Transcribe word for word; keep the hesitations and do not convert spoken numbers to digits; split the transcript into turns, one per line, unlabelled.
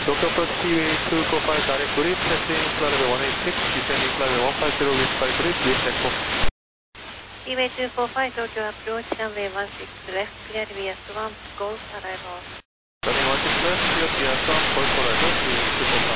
Local approach Seaway two four five direct to reach, testing flight level one eight six, descending flight level one five zero, wind five three, clear takeoff.
Seaway two four five, Tokyo approach, runway one six left, clear via Swan, Golf arrival.
Runway one six left, clear via Swan, Golf arrival, Seaway two four five.